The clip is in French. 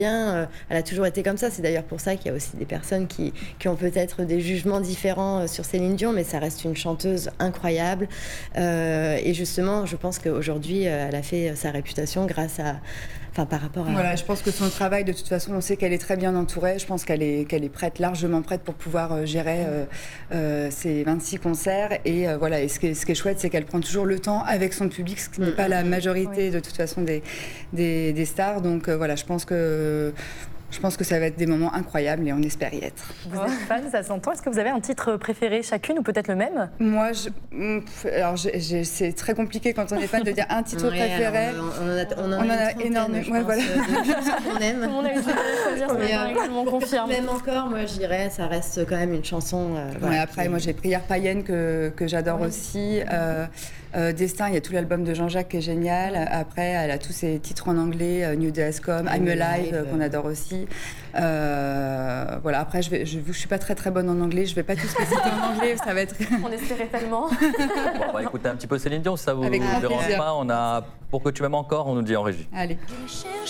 Elle a toujours été comme ça. C'est d'ailleurs pour ça qu'il y a aussi des personnes qui ont peut-être des jugements différents sur Céline Dion, mais ça reste une chanteuse incroyable. Et justement, je pense qu'aujourd'hui, elle a fait sa réputation grâce à... Enfin, par rapport à... Voilà, je pense que son travail, de toute façon, on sait qu'elle est très bien entourée. Je pense qu'elle est prête, largement prête pour pouvoir gérer ses 26 concerts. Et voilà, et ce qui est chouette, c'est qu'elle prend toujours le temps avec son public, ce qui n'est pas la majorité de toute façon des stars. Donc voilà, je pense que ça va être des moments incroyables et on espère y être. Vous êtes fan, ça s'entend. Est-ce que vous avez un titre préféré chacune ou peut-être le même? Moi, c'est très compliqué quand on est fan de dire un titre préféré. On en a énormément. Ouais, voilà. On aime. On a eu choisir, on confirme. Même encore, moi je dirais, ça reste quand même une chanson. Voilà, après, moi j'ai Prière païenne que j'adore aussi. Destin, il y a tout l'album de Jean-Jacques qui est génial. Après, elle a tous ses titres en anglais, New Day Has Come, I'm Alive, qu'on adore aussi. Voilà, après, je suis pas très très bonne en anglais, je vais pas tous les citer en anglais, ça va être... On espérait tellement. Bon, on va écouter un petit peu Céline Dion, si ça vous dérange pas. On a Pour que tu m'aimes encore, on nous dit en régie. Allez.